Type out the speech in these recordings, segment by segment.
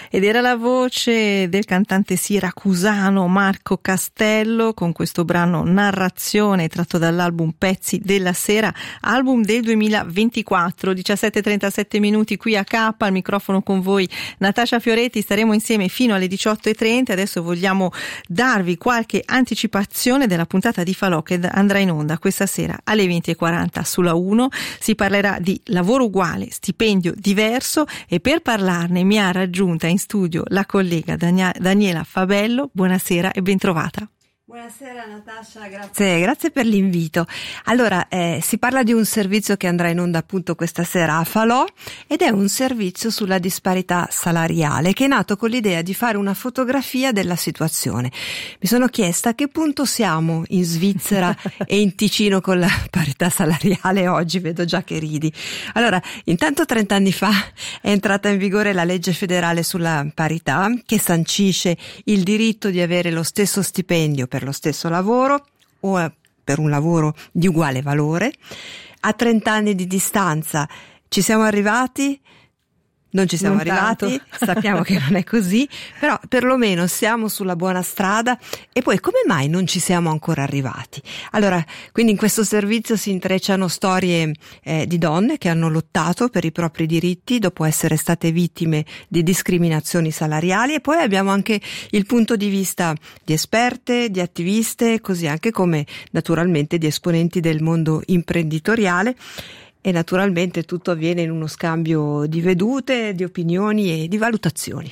Ed era la voce del cantante siracusano Marco Castello con questo brano Narrazione, tratto dall'album Pezzi della Sera, album del 2024. 17:37 minuti qui a K, al microfono con voi Natascia Fioretti. Staremo insieme fino alle 18:30. Adesso vogliamo darvi qualche anticipazione della puntata di Falò che andrà in onda questa sera alle 20:40 sulla 1. Si parlerà di lavoro uguale, stipendio diverso, e per parlarne mi ha raggiunta in studio la collega Daniela Fabello. Buonasera e bentrovata. Buonasera Natascia, grazie per l'invito. Allora, si parla di un servizio che andrà in onda appunto questa sera a Falò, ed è un servizio sulla disparità salariale che è nato con l'idea di fare una fotografia della situazione. Mi sono chiesta a che punto siamo in Svizzera e in Ticino con la parità salariale oggi, vedo già che ridi. Allora, intanto 30 anni fa è entrata in vigore la legge federale sulla parità che sancisce il diritto di avere lo stesso stipendio per lo stesso lavoro o per un lavoro di uguale valore. A 30 anni di distanza ci siamo arrivati? Non ci siamo arrivati, sappiamo che non è così, però perlomeno siamo sulla buona strada. E poi come mai non ci siamo ancora arrivati? Allora, quindi in questo servizio si intrecciano storie di donne che hanno lottato per i propri diritti dopo essere state vittime di discriminazioni salariali, e poi abbiamo anche il punto di vista di esperte, di attiviste, così anche come naturalmente di esponenti del mondo imprenditoriale. E naturalmente tutto avviene in uno scambio di vedute, di opinioni e di valutazioni.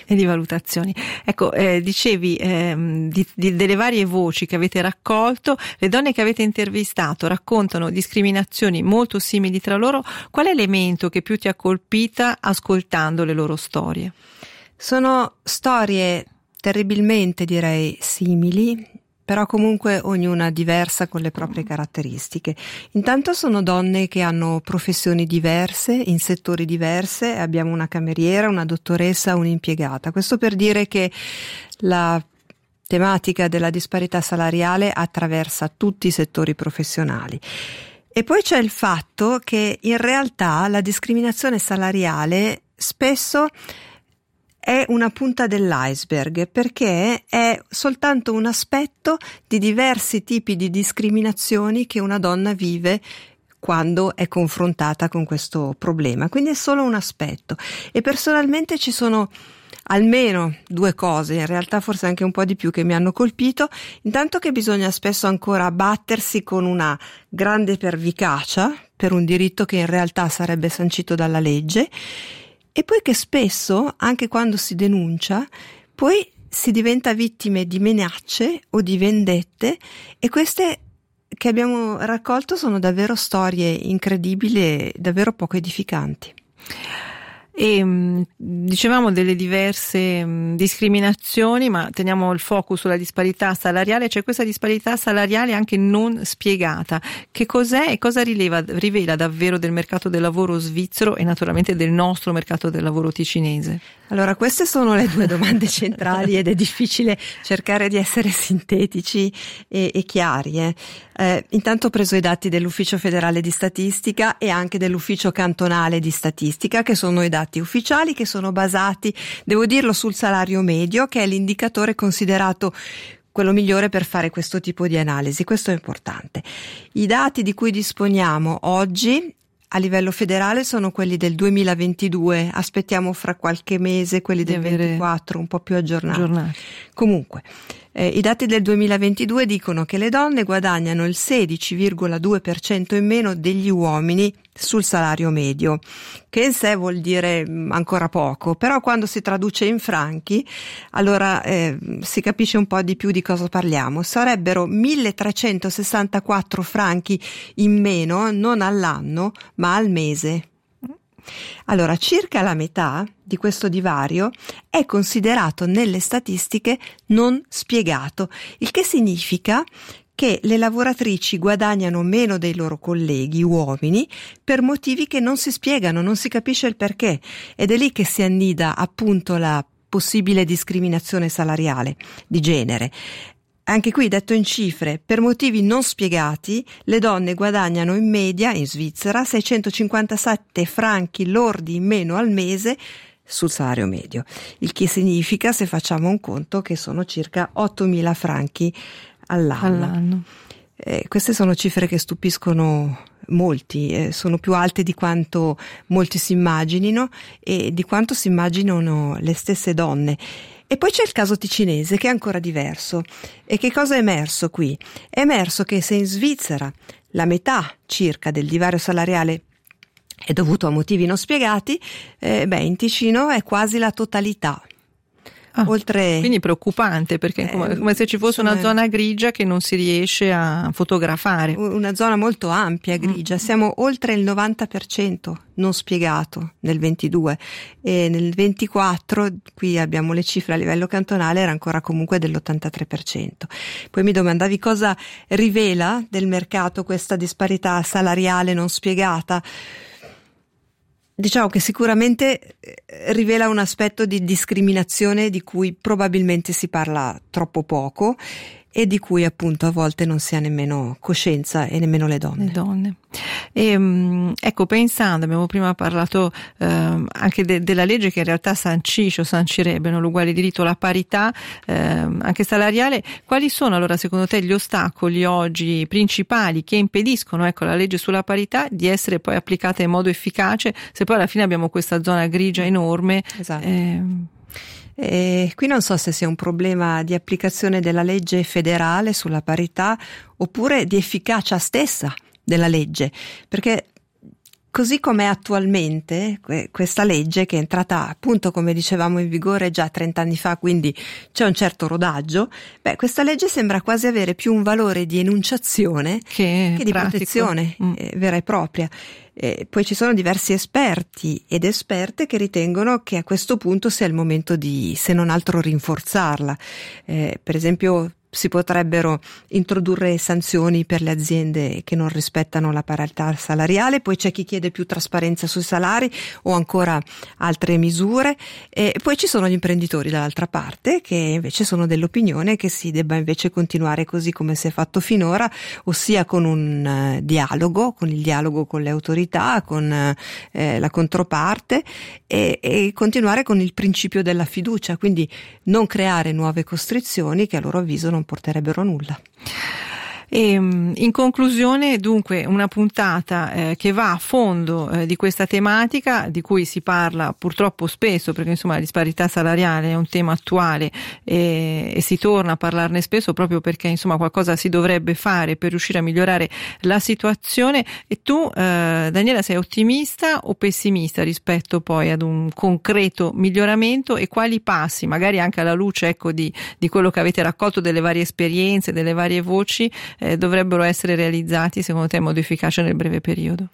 Ecco, dicevi delle varie voci che avete raccolto. Le donne che avete intervistato raccontano discriminazioni molto simili tra loro. Qual è l'elemento che più ti ha colpita ascoltando le loro storie? Sono storie terribilmente, direi, simili, però comunque ognuna diversa con le proprie caratteristiche. Intanto sono donne che hanno professioni diverse, in settori diversi. Abbiamo una cameriera, una dottoressa, un'impiegata. Questo per dire che la tematica della disparità salariale attraversa tutti i settori professionali. E poi c'è il fatto che in realtà la discriminazione salariale spesso è una punta dell'iceberg, perché è soltanto un aspetto di diversi tipi di discriminazioni che una donna vive quando è confrontata con questo problema. Quindi è solo un aspetto. E personalmente ci sono almeno due cose, in realtà forse anche un po' di più, che mi hanno colpito. Intanto che bisogna spesso ancora battersi con una grande pervicacia per un diritto che in realtà sarebbe sancito dalla legge. E poi che spesso, anche quando si denuncia, poi si diventa vittime di minacce o di vendette, e queste che abbiamo raccolto sono davvero storie incredibili e davvero poco edificanti. E dicevamo delle diverse discriminazioni, ma teniamo il focus sulla disparità salariale. C'è questa disparità salariale anche non spiegata. Che cos'è e cosa rivela davvero del mercato del lavoro svizzero e naturalmente del nostro mercato del lavoro ticinese? Allora, queste sono le due domande centrali ed è difficile cercare di essere sintetici e chiari. Intanto ho preso i dati dell'Ufficio Federale di Statistica e anche dell'Ufficio Cantonale di Statistica, che sono i dati ufficiali, che sono basati, devo dirlo, sul salario medio, che è l'indicatore considerato quello migliore per fare questo tipo di analisi. Questo è importante. I dati di cui disponiamo oggi a livello federale sono quelli del 2022, aspettiamo fra qualche mese quelli del 24 un po' più aggiornati. Comunque, i dati del 2022 dicono che le donne guadagnano il 16,2% in meno degli uomini sul salario medio, che in sé vuol dire ancora poco, però quando si traduce in franchi allora si capisce un po' di più di cosa parliamo. Sarebbero 1.364 franchi in meno, non all'anno ma al mese. Allora, circa la metà di questo divario è considerato nelle statistiche non spiegato, il che significa che le lavoratrici guadagnano meno dei loro colleghi uomini per motivi che non si spiegano, non si capisce il perché, ed è lì che si annida appunto la possibile discriminazione salariale di genere. Anche qui, detto in cifre, per motivi non spiegati, le donne guadagnano in media in Svizzera 657 franchi lordi in meno al mese sul salario medio, il che significa, se facciamo un conto, che sono circa 8.000 franchi all'anno. Queste sono cifre che stupiscono molti, sono più alte di quanto molti si immaginino e di quanto si immaginano le stesse donne. E poi c'è il caso ticinese, che è ancora diverso. E che cosa è emerso qui? È emerso che se in Svizzera la metà circa del divario salariale è dovuto a motivi non spiegati, in Ticino è quasi la totalità. Quindi preoccupante, perché è come se ci fosse una zona grigia che non si riesce a fotografare. Una zona molto ampia, grigia. Siamo oltre il 90% non spiegato nel 22 e nel 24, qui abbiamo le cifre a livello cantonale, era ancora comunque dell'83%. Poi mi domandavi cosa rivela del mercato questa disparità salariale non spiegata. Diciamo che sicuramente rivela un aspetto di discriminazione di cui probabilmente si parla troppo poco e di cui appunto a volte non si ha nemmeno coscienza, e nemmeno le donne. Ecco, pensando, abbiamo prima parlato anche della legge che in realtà sancisce o sancirebbe l'uguale diritto alla parità anche salariale. Quali sono allora secondo te gli ostacoli oggi principali che impediscono la legge sulla parità di essere poi applicata in modo efficace, se poi alla fine abbiamo questa zona grigia enorme? Esatto. Qui non so se sia un problema di applicazione della legge federale sulla parità oppure di efficacia stessa della legge, perché così com'è attualmente questa legge, che è entrata appunto, come dicevamo, in vigore già 30 anni fa, quindi c'è un certo rodaggio, questa legge sembra quasi avere più un valore di enunciazione che di protezione vera e propria. Poi ci sono diversi esperti ed esperte che ritengono che a questo punto sia il momento di, se non altro, rinforzarla. Per esempio, si potrebbero introdurre sanzioni per le aziende che non rispettano la parità salariale, poi c'è chi chiede più trasparenza sui salari o ancora altre misure, e poi ci sono gli imprenditori dall'altra parte che invece sono dell'opinione che si debba invece continuare così come si è fatto finora, ossia con un dialogo, con il dialogo con le autorità, con la controparte e continuare con il principio della fiducia, quindi non creare nuove costrizioni che a loro avviso non porterebbero a nulla. E in conclusione, dunque, una puntata che va a fondo di questa tematica, di cui si parla purtroppo spesso, perché insomma la disparità salariale è un tema attuale e si torna a parlarne spesso proprio perché insomma qualcosa si dovrebbe fare per riuscire a migliorare la situazione. E tu, Daniela, sei ottimista o pessimista rispetto poi ad un concreto miglioramento, e quali passi, magari anche alla luce di quello che avete raccolto, delle varie esperienze, delle varie voci, dovrebbero essere realizzati secondo te in modo efficace nel breve periodo?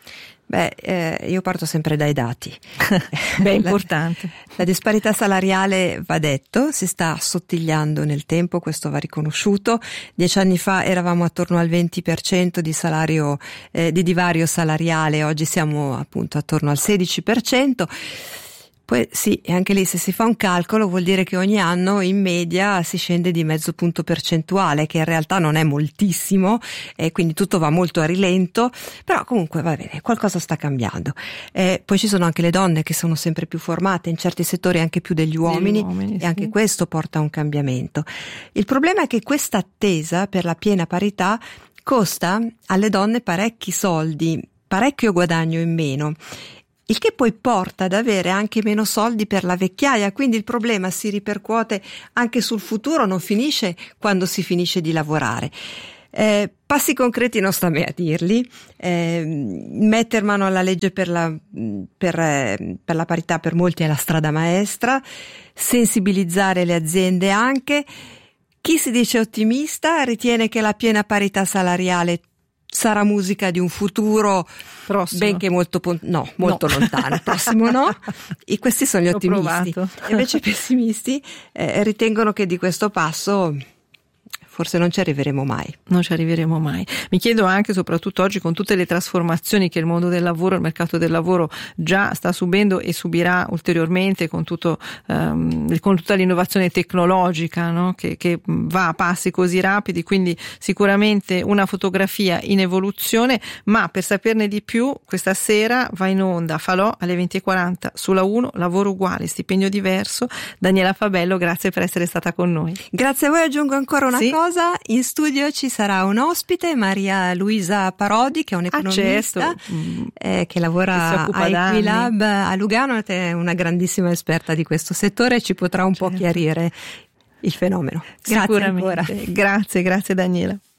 Io parto sempre dai dati. È importante. La disparità salariale, va detto, si sta assottigliando nel tempo, questo va riconosciuto. 10 anni fa eravamo attorno al 20% di salario, di divario salariale, oggi siamo appunto attorno al 16%. Poi sì, e anche lì se si fa un calcolo vuol dire che ogni anno in media si scende di mezzo punto percentuale, che in realtà non è moltissimo, e quindi tutto va molto a rilento, però comunque va bene, qualcosa sta cambiando. Poi ci sono anche le donne che sono sempre più formate, in certi settori anche più degli uomini, e anche questo porta a un cambiamento. Il problema è che questa attesa per la piena parità costa alle donne parecchi soldi, parecchio guadagno in meno, il che poi porta ad avere anche meno soldi per la vecchiaia, quindi il problema si ripercuote anche sul futuro, non finisce quando si finisce di lavorare. Passi concreti non sta a me a dirli, mettere mano alla legge per la parità per molti è la strada maestra, sensibilizzare le aziende anche. Chi si dice ottimista ritiene che la piena parità salariale sarà musica di un futuro prossimo, benché molto lontano. Prossimo no. E questi sono gli ottimisti. Invece i pessimisti ritengono che di questo passo forse non ci arriveremo mai. Non ci arriveremo mai. Mi chiedo anche, soprattutto oggi, con tutte le trasformazioni che il mondo del lavoro, il mercato del lavoro già sta subendo e subirà ulteriormente con tutta l'innovazione tecnologica, no? che va a passi così rapidi, quindi sicuramente una fotografia in evoluzione, ma per saperne di più questa sera va in onda Falò alle 20:40 sulla 1, lavoro uguale, stipendio diverso. Daniela Fabello, grazie per essere stata con noi. Grazie a voi. Aggiungo ancora una cosa: in studio ci sarà un ospite, Maria Luisa Parodi, che è un'economista che lavora a Equilab a Lugano, è una grandissima esperta di questo settore e ci potrà un po' chiarire il fenomeno. Grazie ancora. Grazie Daniela.